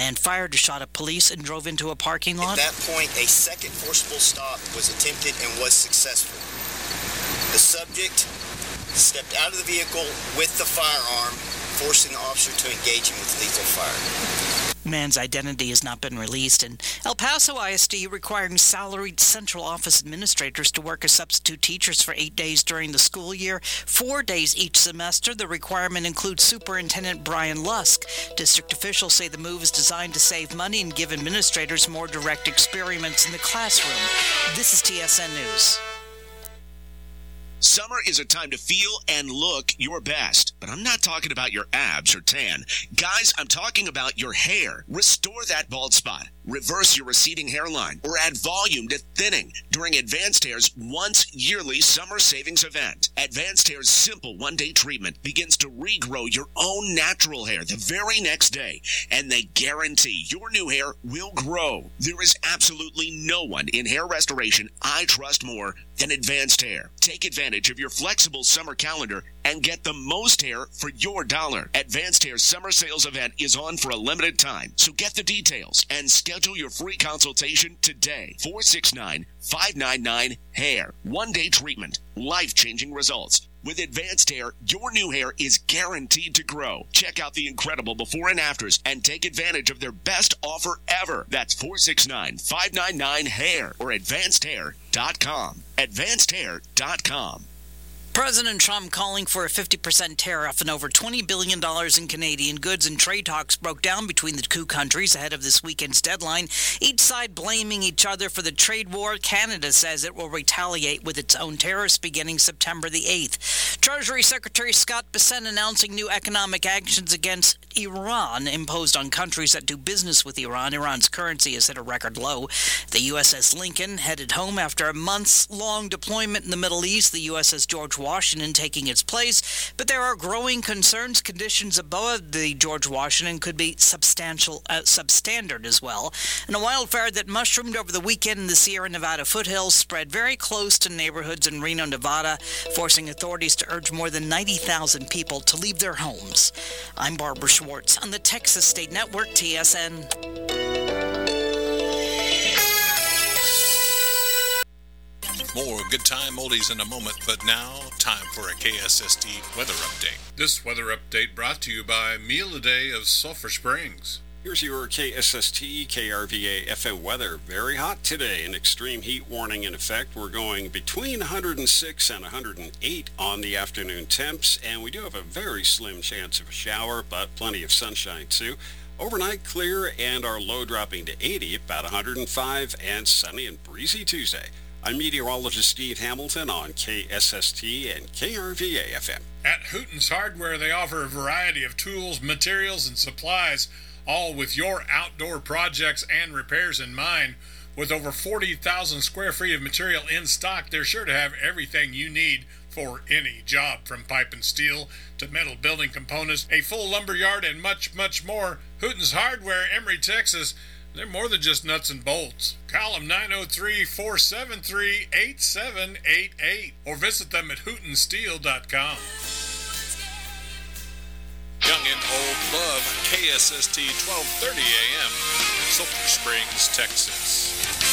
man fired a shot at police and drove into a parking lot. At that point, a second forcible stop was attempted and was successful. The subject stepped out of the vehicle with the firearm, forcing the officer to engage him with lethal fire. Man's identity has not been released. And El Paso ISD requiring salaried central office administrators to work as substitute teachers for 8 days during the school year, 4 days each semester. The requirement includes Superintendent Brian Lusk. District officials say the move is designed to save money and give administrators more direct experiments in the classroom. This is TSN News. Summer is a time to feel and look your best, but I'm not talking about your abs or tan. Guys, I'm talking about your hair. Restore that bald spot, reverse your receding hairline, or add volume to thinning during Advanced Hair's once yearly summer savings event. Advanced Hair's simple one-day treatment begins to regrow your own natural hair the very next day, and they guarantee your new hair will grow. There is absolutely no one in hair restoration I trust more than Advanced Hair. Take advantage of your flexible summer calendar and get the most hair for your dollar. Advanced Hair's summer sales event is on for a limited time, so get the details and schedule your free consultation today. 469-599-HAIR. One-day treatment. Life-changing results. With Advanced Hair, your new hair is guaranteed to grow. Check out the incredible before and afters and take advantage of their best offer ever. That's 469-599-HAIR or advancedhair.com. advancedhair.com. President Trump calling for a 50% tariff on over $20 billion in Canadian goods, and trade talks broke down between the two countries ahead of this weekend's deadline, each side blaming each other for the trade war. Canada says it will retaliate with its own tariffs beginning September the 8th. Treasury Secretary Scott Bessent announcing new economic actions against Iran imposed on countries that do business with Iran. Iran's currency has hit a record low. The USS Lincoln headed home after a months-long deployment in the Middle East. The USS George Washington taking its place, but there are growing concerns conditions aboard the George Washington could be substandard as well. And a wildfire that mushroomed over the weekend in the Sierra Nevada foothills spread very close to neighborhoods in Reno, Nevada, forcing authorities to urge more than 90,000 people to leave their homes. I'm Barbara Schwartz on the Texas State Network, TSN. More good time oldies in a moment, but now, time for a KSST weather update. This weather update brought to you by Meal a Day of Sulphur Springs. Here's your KSST KRVA FM weather. Very hot today. An extreme heat warning in effect. We're going between 106 and 108 on the afternoon temps, and we do have a very slim chance of a shower, but plenty of sunshine too. Overnight clear, and our low dropping to 80, about 105, and sunny and breezy Tuesday. I'm meteorologist Steve Hamilton on KSST and KRVA FM. At Hooten's Hardware, they offer a variety of tools, materials, and supplies, all with your outdoor projects and repairs in mind. With over 40,000 square feet of material in stock, they're sure to have everything you need for any job, from pipe and steel to metal building components, a full lumber yard, and much, much more. Hooten's Hardware, Emory, Texas. They're more than just nuts and bolts. Call them 903-473-8788 or visit them at hootensteel.com. Young and old love KSST 1230 AM, Sulphur Springs, Texas.